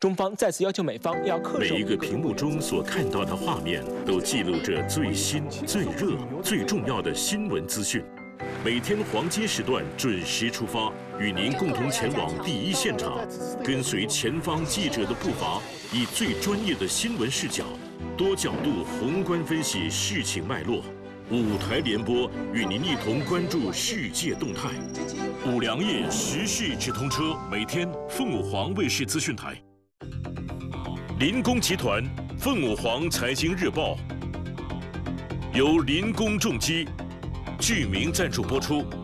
中方再次要求美方要恪守。 每一个屏幕中所看到的画面，都记录着最新、最热、最重要的新闻资讯。每天黄金时段准时出发，与您共同前往第一现场，跟随前方记者的步伐，以最专业的新闻视角，多角度宏观分析事情脉络。5台联播，与您一同关注世界动态。5粮液时事直通车，每天凤舞凰卫视资讯台。林工集团凤舞凰财经日报由林工重机巨名赞助播出。